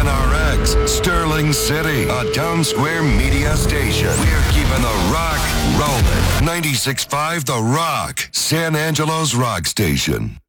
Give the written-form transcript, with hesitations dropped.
KNRX, Sterling City, a Town Square media station. We're keeping the rock rolling. 96.5 The Rock, San Angelo's rock station.